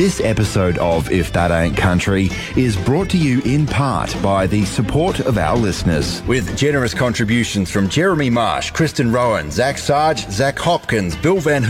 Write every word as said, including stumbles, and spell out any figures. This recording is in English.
This episode of If That Ain't Country is brought to you in part by the support of our listeners. With generous contributions from Jeremy Marsh, Kristen Rowan, Zach Sarge, Zach Hopkins, Bill Van